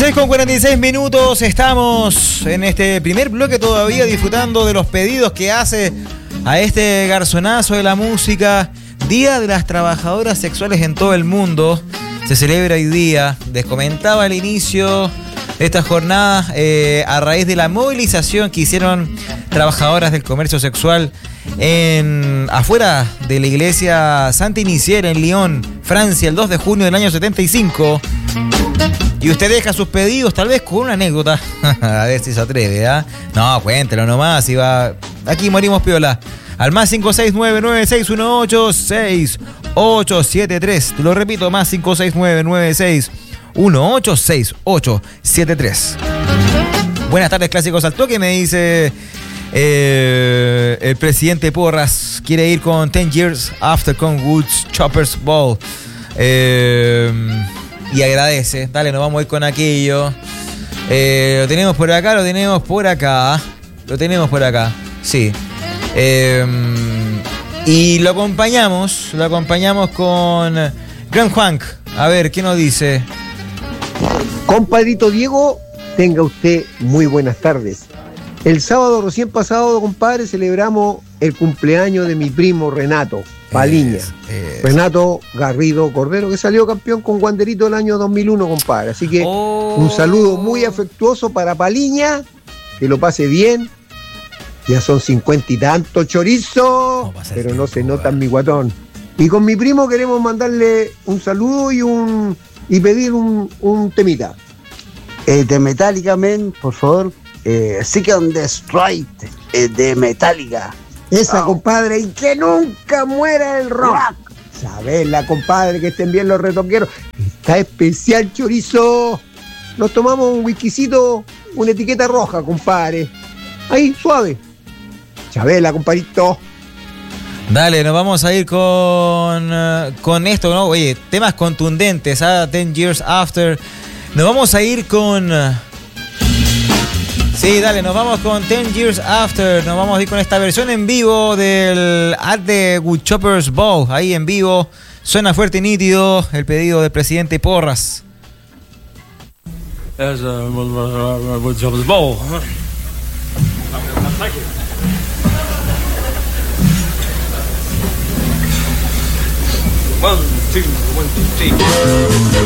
6:46, estamos en este primer bloque todavía disfrutando de los pedidos que hace a este garzonazo de la música. Día de las Trabajadoras Sexuales en todo el mundo. Se celebra hoy día. Les comentaba al inicio de esta jornada a raíz de la movilización que hicieron trabajadoras del comercio sexual afuera de la iglesia Santa Iniciera en Lyon, Francia, el 2 de junio del año 75. Y usted deja sus pedidos, tal vez con una anécdota. A ver si se atreve, ¿ah? No, cuéntelo nomás. Aquí morimos piola. Al más 569-9618-6873. Te lo repito, más 569-9618-6873. Buenas tardes, clásicos al toque, me dice el presidente Porras. Quiere ir con 10 Years After con Woods Choppers Ball. Y agradece. Dale, nos vamos a ir con aquello. Lo tenemos por acá. Sí. Y lo acompañamos con Gran Juan. A ver, ¿qué nos dice? Compadrito Diego, tenga usted muy buenas tardes. El sábado recién pasado, compadre, celebramos el cumpleaños de mi primo Renato Paliña. Renato Garrido Cordero, que salió campeón con Wanderito el año 2001, compadre. Así que un saludo muy afectuoso para Paliña, que lo pase bien. Ya son 50 y tantos chorizos, pero no se nota en mi guatón. Y con mi primo queremos mandarle un saludo y pedir un temita. De Metallica, men, por favor. Seek and Destroy de Metallica. Esa, compadre, y que nunca muera el rock. Sabela, compadre, que estén bien los retoqueros. Está especial, chorizo. Nos tomamos un whiskycito, una etiqueta roja, compadre. Ahí, suave. Chabela, compadrito. Dale, nos vamos a ir con esto, ¿no? Oye, temas contundentes, 10 Years After. Nos vamos a ir con... Sí, dale, nos vamos con 10 Years After. Nos vamos a ir con esta versión en vivo del At the Woodchoppers Ball. Ahí en vivo. Suena fuerte y nítido el pedido del presidente Porras. As Woodchoppers Ball. Thank you. 1, 2, 1, 2, 3.